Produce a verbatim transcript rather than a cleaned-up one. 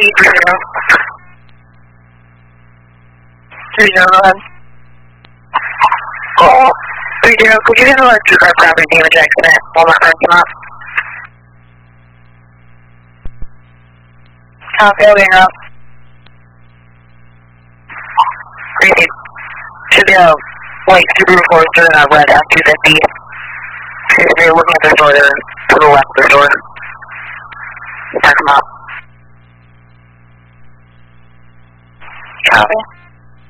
three zero. three zero, go ahead. Oh, three zero, could you handle a two-car property damage accident while my friend came up? Copy, over up. Great. Should be a white Subaru Forester and a red F two fifty. If you're looking at the door, they're to the left of the door. Check them out. Copy.